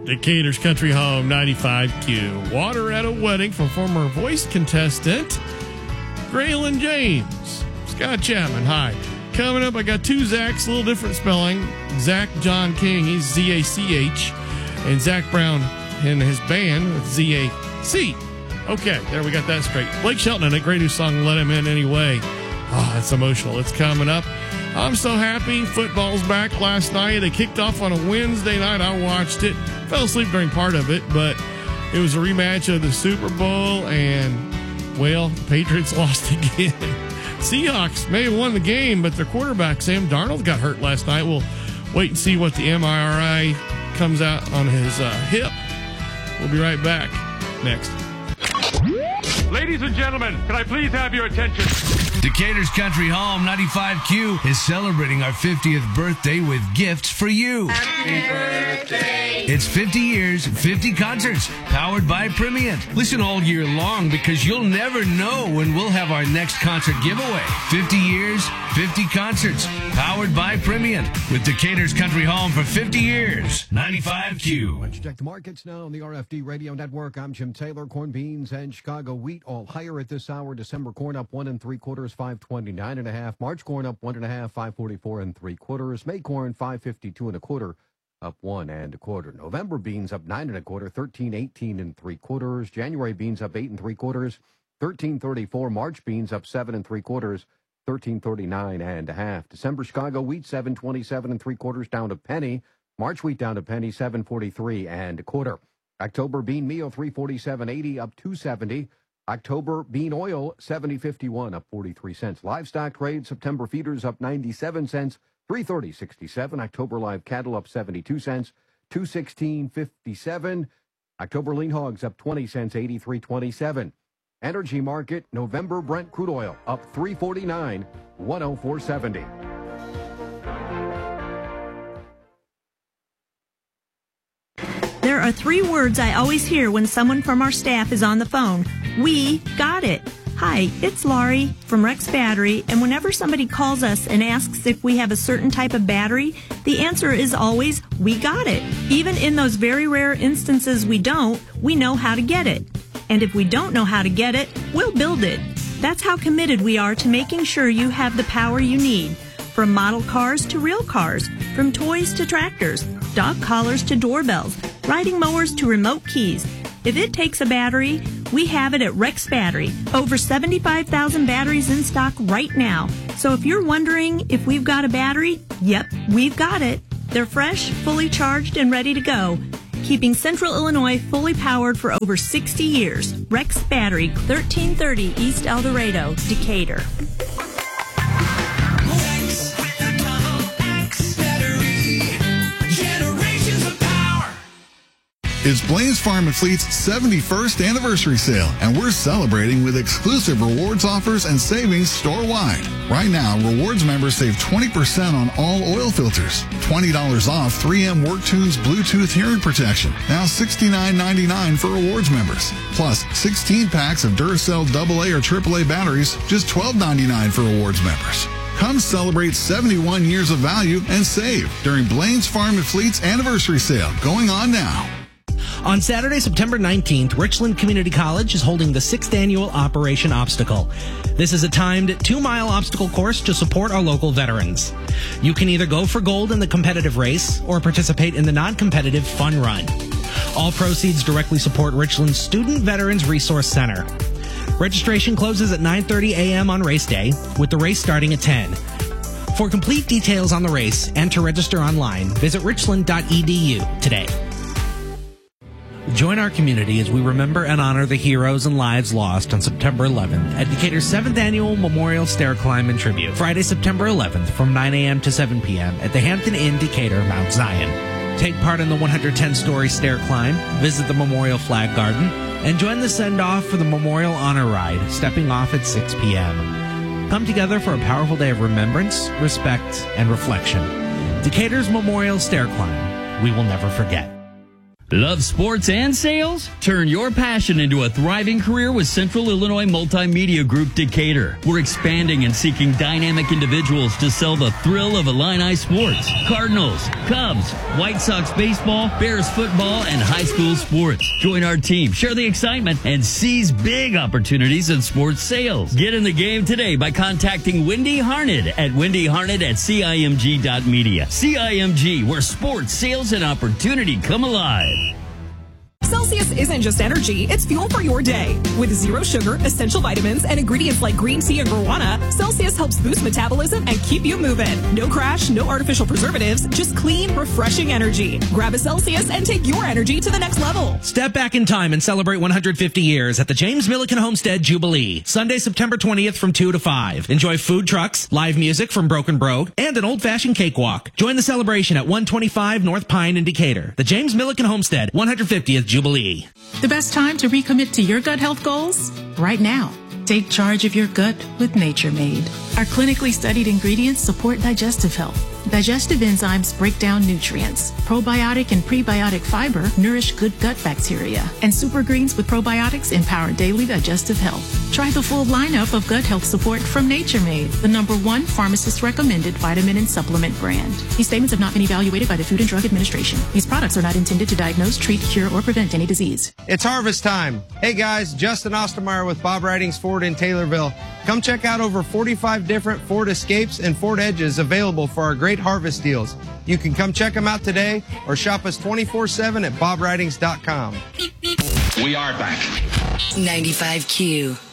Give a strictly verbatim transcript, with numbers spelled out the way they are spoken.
Decatur's Country Home, ninety-five Q. Water at a wedding from former Voice contestant Graylin James. Scott Chapman, hi. Coming up, I got two Zachs, a little different spelling. Zach John King, he's Z A C H. And Zach Brown and his band with Z A C. Okay, there we got that straight. Blake Shelton and a great new song, Let Him In Anyway. Oh, it's emotional. It's coming up. I'm so happy. Football's back last night. They kicked off on a Wednesday night. I watched it. Fell asleep during part of it, but it was a rematch of the Super Bowl, and, well, the Patriots lost again. Seahawks may have won the game, but their quarterback, Sam Darnold, got hurt last night. We'll wait and see what the M R I comes out on his uh, hip. We'll be right back next. Ladies and gentlemen, can I please have your attention? Decatur's Country Home, ninety-five Q, is celebrating our fiftieth birthday with gifts for you. Happy birthday! It's fifty years, fifty concerts, powered by Primient. Listen all year long because you'll never know when we'll have our next concert giveaway. fifty years, fifty concerts, powered by Primient. With Decatur's Country Home for fifty years, ninety-five Q. Let's check the markets now on the R F D Radio Network. I'm Jim Taylor. Corn, beans, and Chicago wheat all higher at this hour. December corn up one and three quarters, five twenty-nine and a half. March corn up one and a half, five forty-four and three quarters. May corn five fifty-two and a quarter, up one and a quarter. November beans up nine and a quarter, thirteen eighteen and three quarters. January beans up eight and three quarters, thirteen thirty-four. March beans up seven and three quarters, thirteen thirty-nine and a half. December Chicago wheat seven twenty-seven and three quarters, down a penny. March wheat down a penny, seven forty-three and a quarter. October bean meal three forty-seven eighty, up two seventy. October bean oil seventy fifty-one, up forty-three cents. Livestock trade, September feeders up ninety-seven cents, three thirty sixty-seven. October live cattle up seventy-two cents, two sixteen fifty-seven. October lean hogs up twenty cents, eighty-three twenty-seven. Energy market, November Brent crude oil up three forty-nine, one oh four seventy. There are three words I always hear when someone from our staff is on the phone. We got it. Hi, it's Laurie from Rex Battery, and whenever somebody calls us and asks if we have a certain type of battery, the answer is always, we got it. Even in those very rare instances we don't, we know how to get it. And if we don't know how to get it, we'll build it. That's how committed we are to making sure you have the power you need. From model cars to real cars, from toys to tractors, dog collars to doorbells, riding mowers to remote keys. If it takes a battery, we have it at Rex Battery. Over seventy-five thousand batteries in stock right now. So if you're wondering if we've got a battery, yep, we've got it. They're fresh, fully charged, and ready to go. Keeping Central Illinois fully powered for over sixty years. Rex Battery, thirteen thirty East El Dorado, Decatur. It's Blaine's Farm and Fleet's seventy-first anniversary sale, and we're celebrating with exclusive rewards offers and savings store-wide. Right now, rewards members save twenty percent on all oil filters, twenty dollars off three M WorkTunes Bluetooth hearing protection, now sixty-nine ninety-nine for rewards members, plus sixteen packs of Duracell double A or triple A batteries, just twelve ninety-nine for rewards members. Come celebrate seventy-one years of value and save during Blaine's Farm and Fleet's anniversary sale, going on now. On Saturday, September nineteenth, Richland Community College is holding the sixth annual Operation Obstacle. This is a timed two-mile obstacle course to support our local veterans. You can either go for gold in the competitive race or participate in the non-competitive fun run. All proceeds directly support Richland's Student Veterans Resource Center. Registration closes at nine thirty a.m. on race day, with the race starting at ten. For complete details on the race and to register online, visit richland dot e d u today. Join our community as we remember and honor the heroes and lives lost on September eleventh at Decatur's seventh Annual Memorial Stair Climb and Tribute, Friday, September eleventh from nine a.m. to seven p.m. at the Hampton Inn, Decatur, Mount Zion. Take part in the one hundred ten story stair climb, visit the Memorial Flag Garden, and join the send-off for the Memorial Honor Ride, stepping off at six p.m. Come together for a powerful day of remembrance, respect, and reflection. Decatur's Memorial Stair Climb. We will never forget. Love sports and sales? Turn your passion into a thriving career with Central Illinois Multimedia Group Decatur. We're expanding and seeking dynamic individuals to sell the thrill of Illini sports. Cardinals, Cubs, White Sox baseball, Bears football, and high school sports. Join our team, share the excitement, and seize big opportunities in sports sales. Get in the game today by contacting Wendy Harned at wendy harned at C I M G dot media. C I M G, where sports, sales, and opportunity come alive. Celsius isn't just energy, it's fuel for your day. With zero sugar, essential vitamins, and ingredients like green tea and guarana, Celsius helps boost metabolism and keep you moving. No crash, no artificial preservatives, just clean, refreshing energy. Grab a Celsius and take your energy to the next level. Step back in time and celebrate one hundred fifty years at the James Milliken Homestead Jubilee. Sunday, September twentieth from two to five. Enjoy food trucks, live music from Broken Brogue, and an old-fashioned cakewalk. Join the celebration at one twenty-five North Pine in Decatur. The James Milliken Homestead one hundred fiftieth Jubilee. The best time to recommit to your gut health goals? Right now. Take charge of your gut with Nature Made. Our clinically studied ingredients support digestive health. Digestive enzymes break down nutrients. Probiotic and prebiotic fiber nourish good gut bacteria. And super greens with probiotics empower daily digestive health. Try the full lineup of gut health support from Nature Made, the number one pharmacist recommended vitamin and supplement brand. These statements have not been evaluated by the Food and Drug Administration. These products are not intended to diagnose, treat, cure, or prevent any disease. It's harvest time. Hey guys, Justin Ostermeyer with Bob Ridings Ford in Taylorville. Come check out over forty-five different Ford Escapes and Ford Edges available for our great harvest deals. You can come check them out today or shop us twenty-four seven at bob ridings dot com. We are back. ninety-five Q.